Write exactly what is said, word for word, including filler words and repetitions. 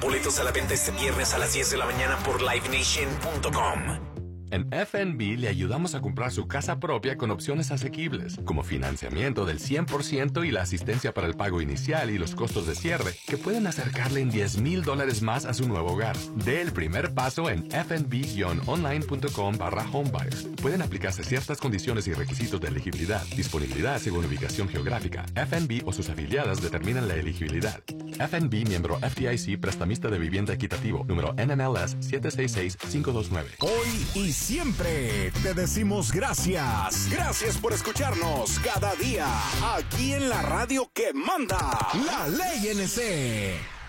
Boletos a la venta este viernes a las diez de la mañana por live nation punto com. En F N B le ayudamos a comprar su casa propia con opciones asequibles, como financiamiento del cien por ciento y la asistencia para el pago inicial y los costos de cierre, que pueden acercarle en diez mil dólares más a su nuevo hogar. Dé el primer paso en f n b guion online punto com barra homebuyer. Pueden aplicarse ciertas condiciones y requisitos de elegibilidad, disponibilidad según ubicación geográfica. F N B o sus afiliadas determinan la elegibilidad. F N B, miembro F D I C, prestamista de vivienda equitativo, número N M L S siete seis seis cinco dos nueve. Hoy y siempre te decimos gracias. Gracias por escucharnos cada día aquí en la radio que manda, La Ley N C.